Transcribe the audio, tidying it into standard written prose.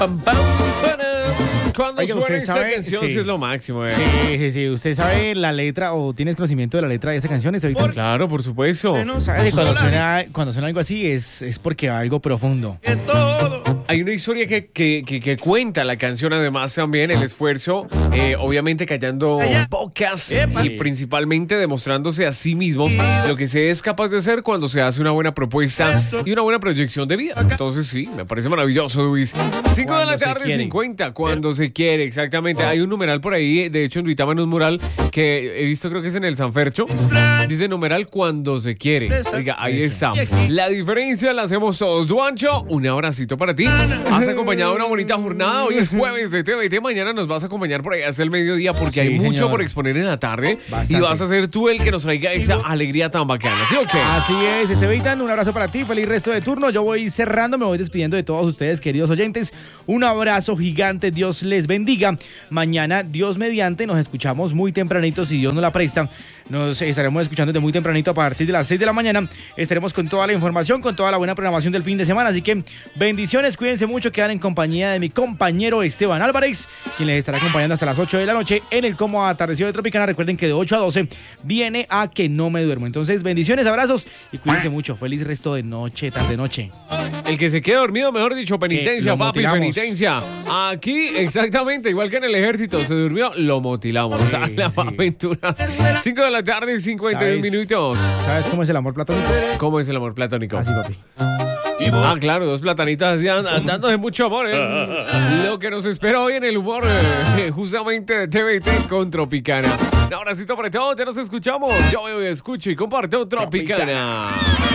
Pam, pam, param. Cuando Oiga, suena ¿usted esa sabe? canción, sí es lo máximo. Sí. ¿Usted sabe la letra o tienes conocimiento de la letra de esta canción? Claro, por supuesto. ¿Sabe que cuando suena algo así es porque va algo profundo? Hay una historia que cuenta la canción, además también el esfuerzo, obviamente callando bocas y principalmente demostrándose a sí mismo lo que se es capaz de hacer cuando se hace una buena propuesta y una buena proyección de vida. Entonces sí, me parece maravilloso, Luis. 5 de la tarde, 50, cuando se quiere, exactamente. Hay un numeral por ahí, de hecho en Duitama en un mural que he visto, creo que es en el Sanfercho, dice numeral cuando se quiere. Oiga, ahí está. La diferencia la hacemos todos. Duancho, un abracito para ti. Has acompañado una bonita jornada. Hoy es jueves de TVT. Mañana nos vas a acompañar por ahí hasta el mediodía porque hay mucho señor. por exponer en la tarde. Bastante. Y vas a ser tú el que nos traiga esa alegría tan bacana. ¿Sí o qué? Así es, Estevitan, un abrazo para ti, feliz resto de turno. Yo voy cerrando, me voy despidiendo de todos ustedes, queridos oyentes. Un abrazo gigante, Dios les bendiga. Mañana, Dios mediante, nos escuchamos muy tempranito, si Dios nos la presta. Nos estaremos escuchando de muy tempranito a partir de las 6 de la mañana. Estaremos con toda la información, con toda la buena programación del fin de semana. Así que bendiciones, cuídense mucho, quedan en compañía de mi compañero Esteban Álvarez, quien les estará acompañando hasta las 8 de la noche en el Como Atardeció de Tropicana. Recuerden que de 8 a 12 viene a Que No Me Duermo. Entonces, bendiciones, abrazos y cuídense mucho. Feliz resto de noche, tarde-noche. El que se quede dormido, mejor dicho, penitencia, lo papi, motilamos. penitencia. Aquí, exactamente, igual que en el ejército, se durmió, lo motilamos. Sí, A las sí. aventuras. 5 de la tarde, 51 minutos. ¿Sabes cómo es el amor platónico? ¿Cómo es el amor platónico? Así, papi. Ah, claro, dos platanitas así dándose mucho amor. Lo que nos espera hoy en el humor, justamente de TVT con Tropicana. Un abracito para todos, ya nos escuchamos. Yo escucho y comparto Tropicana.